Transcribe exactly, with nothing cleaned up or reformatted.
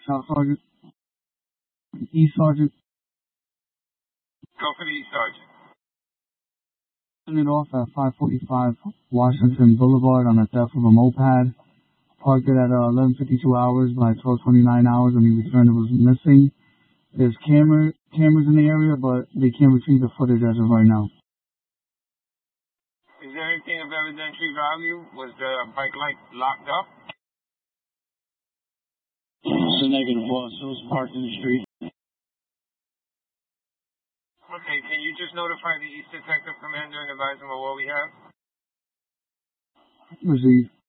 South Sergeant. East Sergeant. Go for the East Sergeant. It off at five forty-five Washington Boulevard on a theft of a moped. Parked it at uh, eleven fifty-two hours. By twelve twenty-nine hours when he returned, it was missing. There's camera cameras in the area, but they can't retrieve the footage as of right now. Is there anything of evidentiary value? Was the bike light locked up? It's a negative, boss. It was parked in the street. Okay, can you just notify the East Detective Commander and advise him of what we have? Received.